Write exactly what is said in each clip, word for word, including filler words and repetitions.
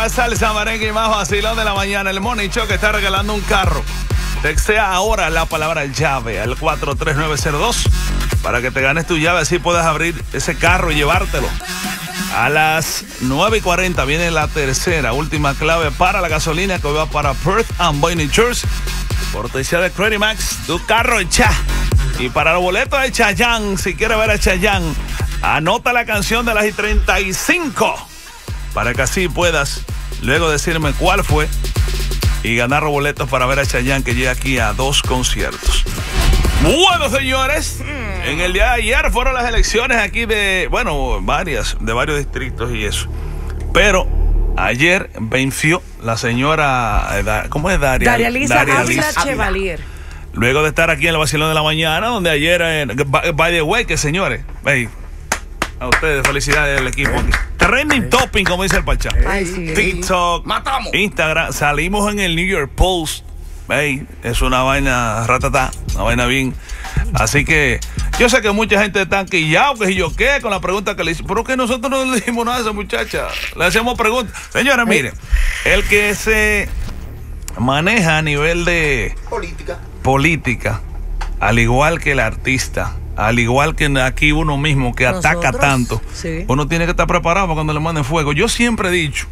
la salsa, merengue y más vacilón de la mañana. El Morning Show que está regalando un carro. Textea ahora la palabra llave al cuatro tres nueve cero dos para que te ganes tu llave, así puedas abrir ese carro y llevártelo. A las nueve y cuarenta viene la tercera, última clave para la gasolina que va para Perth and Boyd, New Jersey. Cortesía de Credit Max, tu carro echa. Y para los boletos de Chayanne, si quieres ver a Chayanne, anota la canción de las y treinta y cinco para que así puedas luego decirme cuál fue y ganar los boletos para ver a Chayanne, que llega aquí a dos conciertos. Bueno, señores, en el día de ayer fueron las elecciones aquí de, bueno, varias, de varios distritos y eso. Pero ayer venció la señora, ¿cómo es Daria? Daria Lisa Ávila Chevalier. Luego de estar aquí en el vacilón de la mañana, donde ayer, eh, by the way, que señores, hey, a ustedes, felicidades del equipo aquí. Trending topping, como dice el Pachá. Ay, sí. TikTok, matamos. Instagram, salimos en el New York Post. Hey, es una vaina ratata, una vaina bien. Así que yo sé que mucha gente está quillado, que si yo qué, con la pregunta que le hice. Pero que nosotros no le dijimos nada a esa muchacha. Le hacemos preguntas. Señora, miren, el que se maneja a nivel de política, política, al igual que el artista, al igual que aquí uno mismo que Nosotros, ataca tanto, sí. Uno tiene que estar preparado para cuando le manden fuego. Yo siempre he dicho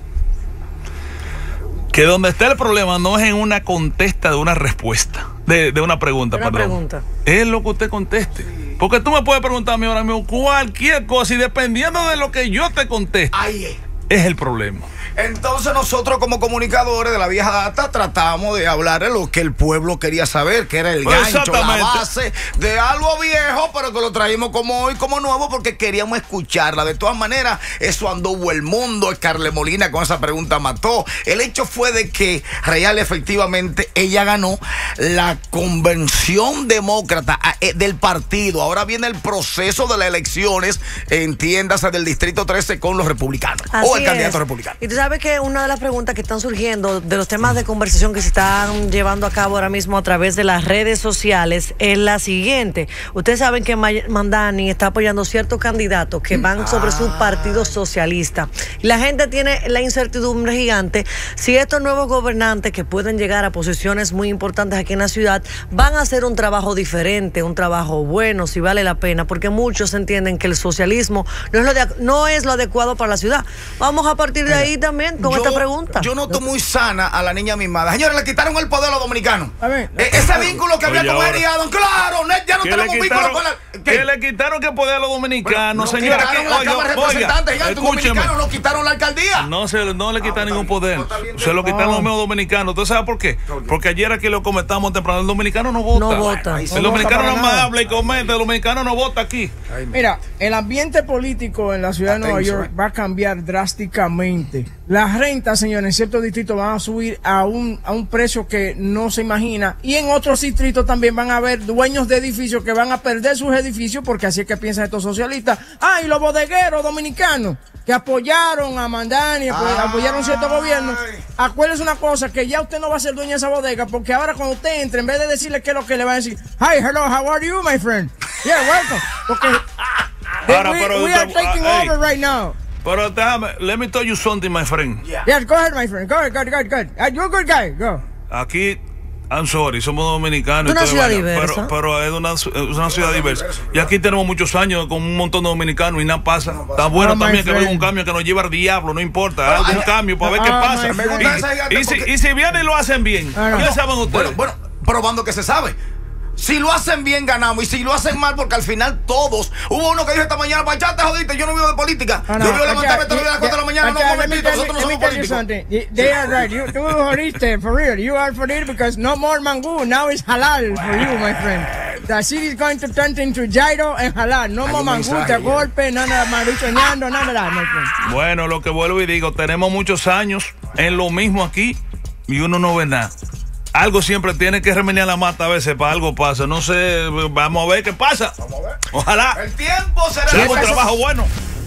que donde está el problema no es en una contesta de una respuesta, de, de una pregunta, una perdón. pregunta. Es lo que usted conteste. Sí. Porque tú me puedes preguntar a mí ahora mismo cualquier cosa y dependiendo de lo que yo te conteste, ahí es. es el problema. Entonces nosotros como comunicadores de la vieja data tratamos de hablar de lo que el pueblo quería saber, que era el Pues gancho, la base de algo viejo, pero que lo traímos como hoy, como nuevo, porque queríamos escucharla. De todas maneras, eso anduvo el mundo. Carle Molina con esa pregunta mató. El hecho fue de que real, efectivamente, ella ganó la convención demócrata eh, del partido. Ahora viene el proceso de las elecciones, entiéndase, del distrito trece con los republicanos. Así o el candidato es. republicano. Y tú sabes que una de las preguntas que están surgiendo de los temas de conversación que se están llevando a cabo ahora mismo a través de las redes sociales es la siguiente. Ustedes saben que Mandani está apoyando ciertos candidatos que van sobre su partido socialista. Y la gente tiene la incertidumbre gigante si estos nuevos gobernantes que pueden llegar a posiciones muy importantes aquí en la ciudad van a hacer un trabajo diferente, un trabajo bueno, si vale la pena, porque muchos entienden que el socialismo no es lo, de, no es lo adecuado para la ciudad. Vamos a partir de ahí también con yo, esta pregunta. Yo noto muy sana a la niña mimada. Señores, le quitaron el poder a los dominicanos. A ver, eh, ese vínculo que había Oye, con Eddie Adam, claro, ya no tenemos un vínculo con la. ¿Qué? Que le quitaron que poder a los dominicanos, bueno, señora. quitaron Que, la oiga, Cámara de Representantes, gigante, un dominicano, lo quitaron la alcaldía. No se no le quitan Ah, ningún bien, poder. no, bien, se lo quitaron no. los mismos dominicanos. ¿Tú sabes por qué? Porque ayer aquí lo comentamos temprano. El dominicano no vota. No vota. Bueno, El No dominicano vota no para más nada. habla y comenta. El dominicano no vota aquí. Mira, el ambiente político en la ciudad de Nueva Atención, York eh. va a cambiar drásticamente. Las rentas, señores, en ciertos distritos van a subir a un, a un precio que no se imagina. Y en otros distritos también van a haber dueños de edificios que van a perder sus edificios, porque así es que piensan estos socialistas. Ah, y los bodegueros dominicanos que apoyaron a Mandani, apo- Ay. apoyaron cierto gobierno. Acuérdese una cosa, que ya usted no va a ser dueño de esa bodega, porque ahora cuando usted entre, en vez de decirle qué es lo que le va a decir, hi, hello, how are you, my friend? Yeah, welcome. Porque Ahora, we, pero we are usted- taking ah, hey. over right now. Pero déjame, let me tell you something, my friend. Yeah. Yes, go ahead, my friend. Go ahead, go ahead, go ahead. Uh, you're a good guy. Go. Aquí, I'm sorry, somos dominicanos. Es una y todo ciudad vaina, diversa. Pero, pero es una, es una ciudad diversa. Y aquí tenemos muchos años con un montón de dominicanos y nada pasa. Está bueno Oh, my también que venga un friend. cambio que nos lleva al diablo, no importa. Pero, Algún ay, cambio para ver ah, qué my pasa. friend. Me gusta esa Y, y, si, porque- y si vienen y lo hacen bien, Ah, no. ¿qué saben ustedes? Bueno, bueno, probando que se sabe. Si lo hacen bien, ganamos. Y si lo hacen mal, porque al final todos. Hubo uno que dijo esta mañana, Pachá, te jodiste, yo no vivo de política. Ah, no, yo vivo Pachá, levantarme todos los días a las cuatro de la mañana, Pachá, no let me momentito, tell you- nosotros no let me somos tell you políticos. something. They- They are right. You, you jodiste, for real. You are for real because no more mangú. Now it's halal for you, my friend. The city is going to turn into gyro and halal. No Hay more un mangú, mensaje, de golpe, nada de marichoneando, nada de that, my friend. Bueno, lo que vuelvo y digo, tenemos muchos años en lo mismo aquí y uno no ve nada. Algo siempre tiene que remediar la mata a veces para algo pasa. No sé, vamos a ver qué pasa. Vamos a ver. Ojalá. El tiempo será Será un el trabajo bueno.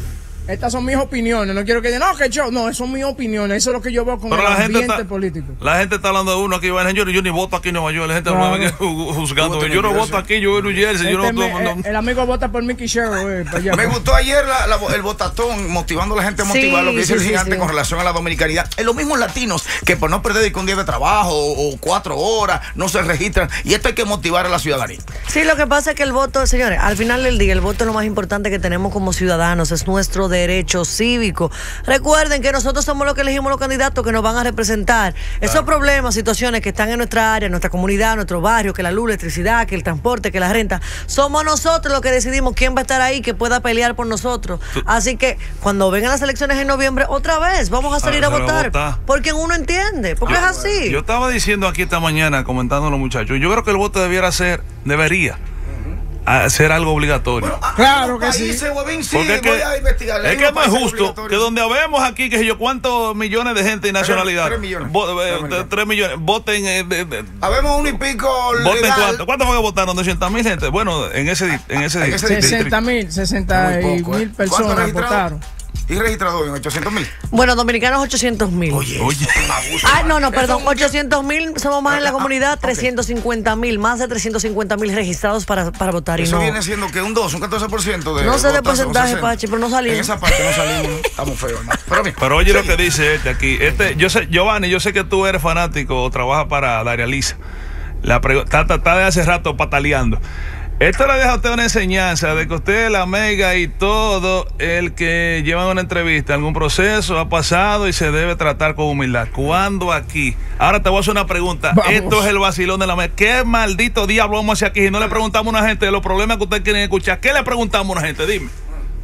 Estas son mis opiniones. No quiero que digan, no, que yo. No, son mis opiniones. Eso es lo que yo veo con Pero el la gente ambiente está, político. La gente está hablando de uno aquí. Bueno, yo, yo ni voto aquí en Nueva York. La gente Claro. no me juzgando. Yo no voto aquí, yo en New Jersey. Yo Este no, me- no, no. el, el amigo vota por Mickey Sherwood. eh, para allá. Me gustó ayer la- la- el botatón, motivando a la gente a Sí, motivar lo que dice sí, el sí, gigante sí. con relación a la dominicanidad. En los mismos latinos que por no perder un día de trabajo o, o cuatro horas no se registran. Y esto hay que motivar a la ciudadanía. Sí, lo que pasa es que el voto, señores, al final del día, el voto es lo más importante que tenemos como ciudadanos, es nuestro derecho cívico. Recuerden que nosotros somos los que elegimos los candidatos que nos van a representar. Esos problemas, situaciones que están en nuestra área, en nuestra comunidad, en nuestro barrio, que la luz, la electricidad, que el transporte, que la renta, somos nosotros los que decidimos quién va a estar ahí, que pueda pelear por nosotros. Así que cuando vengan las elecciones en noviembre, otra vez vamos a salir Ah, a se va a votar, votar. porque uno entiende, porque es así. Yo estaba diciendo aquí esta mañana, comentando a los muchachos, yo creo que el voto debiera ser, debería hacer algo obligatorio. Bueno, a- Claro a que los sí. países, Huevín, sí, Porque es voy que, a investigar. es Hay que unos no es países justo obligatorios. que donde habemos aquí, que sé yo, cuántos millones de gente y nacionalidad, tres millones. vo- eh, Tres millones. tres millones, voten, eh, de- de- Habemos uno y pico voten legal. cuánto, ¿cuánto fue que votaron? doscientas mil gente. Bueno, en ese, di- en ese, En di- ese distrito. sesenta mil, sesenta Muy poco, ¿eh? mil ¿Cuántos personas registrados? votaron. Y registrado en ochocientos mil. Bueno, dominicanos ochocientos mil. Oye, Oye. eso es un abuso. Ah, no, no, Eso perdón, es un- ochocientos mil somos más en la Ah, comunidad, ok. trescientos cincuenta mil, más de trescientos cincuenta mil registrados para, para votar. Y Eso no, viene siendo que un dos, un catorce por ciento de No sé de votos, un porcentaje, sesenta. Pachi, pero no salimos. En esa parte no salimos, ¿no? Estamos feos, ¿no? Pero, bien. Pero oye lo Sí. que dice este aquí. Este, yo sé, Giovanni, yo sé que tú eres fanático o trabajas para Daria Lisa. La pregu- está, está- está de hace rato pataleando. Esto le deja a usted una enseñanza de que usted, la mega y todo el que lleva una entrevista, algún proceso ha pasado y se debe tratar con humildad. ¿Cuándo aquí? Ahora te voy a hacer una pregunta. Vamos. Esto es el vacilón de la mega. ¿Qué maldito diablo vamos a hacer aquí si no le preguntamos a una gente de los problemas que ustedes quieren escuchar? ¿Qué le preguntamos a una gente? Dime.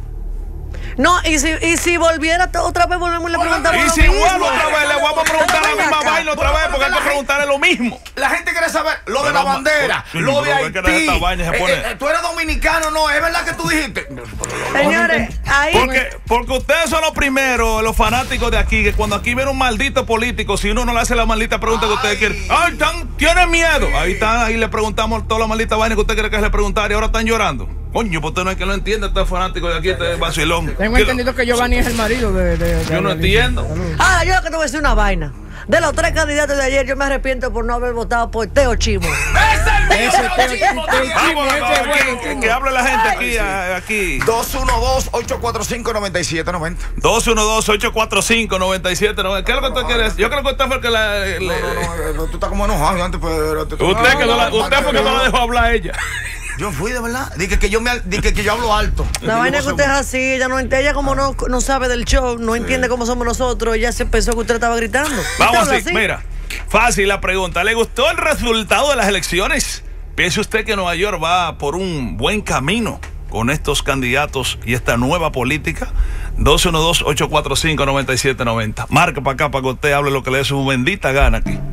No, y si, y si volviera t- otra vez, volvemos y le preguntamos. Y lo si mismo. vuelvo otra vez, le vamos a preguntar la misma Acá. vaina otra vez porque hay que preguntarle lo mismo. La gente quiere saber lo de Pero, la ma- bandera, sí, lo de pero es que Haití. esta vaina se Eh, pone- eh, tú eres dominicano, no, es verdad que tú dijiste. Señores, ahí. Porque, porque ustedes son los primeros, los fanáticos de aquí, que cuando aquí viene un maldito político, si uno no le hace la maldita pregunta que ustedes Ay. quieren, ¡ay, están, tienen miedo! Ahí están, ahí le preguntamos toda la maldita vaina que usted quiere que le preguntar y ahora están llorando. Coño, pues usted no es que lo entiende, este fanático de aquí, este vacilón. Tengo Que- entendido que Giovanni es el marido de. de, de Yo no Adriana. entiendo. Saludos. Ahora, yo lo que te voy a decir una vaina. De los tres candidatos de ayer, yo me arrepiento por no haber votado por Teo Chivo. ¡Es el Ese mismo, Teo- tío! Vamos, Ese vamos, bueno, que, que- que hable la gente aquí, a- aquí. dos uno dos, ocho cuatro cinco, nueve siete nueve cero. dos uno dos, ocho cuatro cinco, nueve siete nueve. ¿Qué es lo que usted quiere? Yo creo que usted fue el que la... le- No, no, no, eh, tú estás como enojado. Yo antes, pues, te- te- Usted, que no la- no, usted fue que no la dejó hablar a ella. Yo fui, de verdad. Dije que yo, me, al- dije que yo hablo alto. La vaina es que usted es así, ella no entiende, ella como no, no sabe del show, no entiende cómo somos nosotros, ella se pensó que usted estaba gritando. ¿Usted Vamos habla así, mira. Fácil la pregunta. ¿Le gustó el resultado de las elecciones? ¿Piensa usted que Nueva York va por un buen camino con estos candidatos y esta nueva política? dos uno dos, ocho cuatro cinco, nueve siete nueve cero. Marca para acá para que usted hable lo que le dé su bendita gana aquí.